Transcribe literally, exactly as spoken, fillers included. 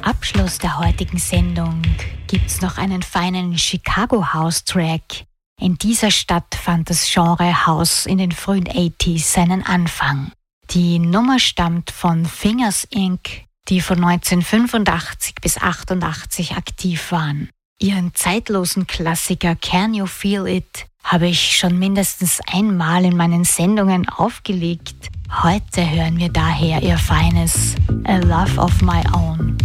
Abschluss der heutigen Sendung gibt's noch einen feinen Chicago House Track. In dieser Stadt fand das Genre House in den frühen achtziger seinen Anfang. Die Nummer stammt von Fingers Incorporated, die von neunzehnhundertfünfundachtzig bis achtundachtzig aktiv waren. Ihren zeitlosen Klassiker Can You Feel It habe ich schon mindestens einmal in meinen Sendungen aufgelegt. Heute hören wir daher ihr feines A Love of My Own.